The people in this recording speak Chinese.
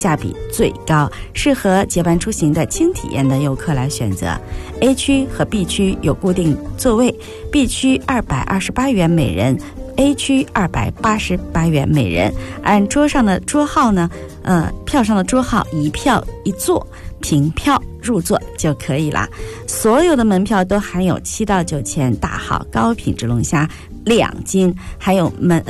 价比最高，适合结伴出行的轻体验的游客来选择。A 区和 B 区有固定座位， B 区228元每人，A 区288元每人。按桌上的桌号呢，票上的桌号一票一座，凭票入座就可以了。所有的门票都含有7到9钱大号高品质龙虾2斤，还有